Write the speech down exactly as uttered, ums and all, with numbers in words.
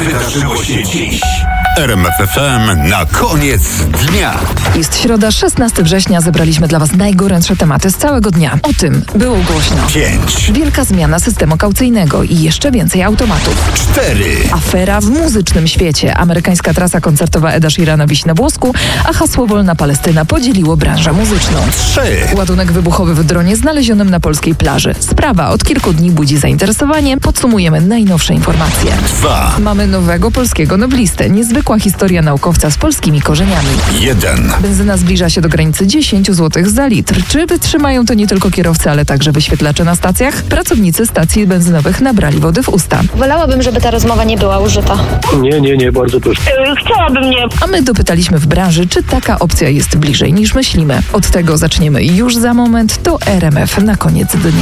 wydarzyło się dziś? R M F F M na koniec dnia. Jest środa, szesnastego września. Zebraliśmy dla Was najgorętsze tematy z całego dnia. O tym było głośno. Pięć. Wielka zmiana systemu kaucyjnego i jeszcze więcej automatów. Cztery. Afera w muzycznym świecie. Amerykańska trasa koncertowa Eda Sheerana wisi na włosku, a hasło Wolna Palestyna podzieliło branżę muzyczną. Trzy. Ładunek wybuchowy w dronie znalezionym na polskiej plaży. Sprawa od kilku dni budzi zainteresowanie. Podsumujemy najnowsze informacje. Dwa. Mamy nowego polskiego noblistę. Niezwykła historia naukowca z polskimi korzeniami. Jeden. Benzyna zbliża się do granicy dziesięć złotych za litr. Czy wytrzymają to nie tylko kierowcy, ale także wyświetlacze na stacjach? Pracownicy stacji benzynowych nabrali wody w usta. Wolałabym, żeby ta rozmowa nie była użyta. Nie, nie, nie, bardzo proszę. Chciałabym nie. A my dopytaliśmy w branży, czy taka opcja jest bliżej niż myślimy. Od tego zaczniemy już za moment. To R M F na koniec dnia.